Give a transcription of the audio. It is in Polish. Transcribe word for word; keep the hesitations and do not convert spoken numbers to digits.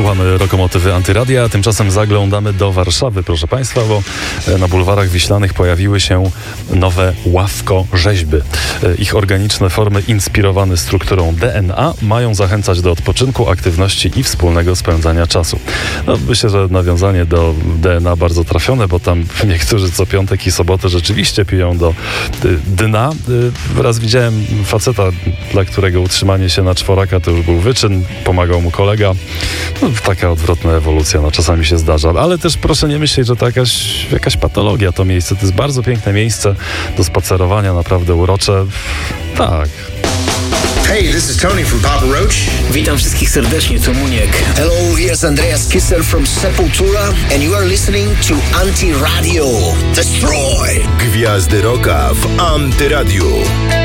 Słuchamy Lokomotywy Antyradia, tymczasem zaglądamy do Warszawy, proszę Państwa, bo na bulwarach wiślanych pojawiły się nowe ławko-rzeźby. Ich organiczne formy inspirowane strukturą D N A mają zachęcać do odpoczynku, aktywności i wspólnego spędzania czasu. No, myślę, że nawiązanie do D N A bardzo trafione, bo tam niektórzy co piątek i sobotę rzeczywiście piją do dna. Raz widziałem faceta, dla którego utrzymanie się na czworaka to już był wyczyn, pomagał mu kolega. No, taka odwrotna ewolucja, no, czasami się zdarza, ale też proszę nie myśleć, że to jakaś, jakaś patologia to miejsce. To jest bardzo piękne miejsce do spacerowania, naprawdę urocze. Tak. Hey, this is Tony from Papa Roach. Witam wszystkich serdecznie, to Muniek. Hello, here's Andreas Kisser from Sepultura and you are listening to Anti Radio. Destroy! Gwiazdy Rocka w Antyradiu.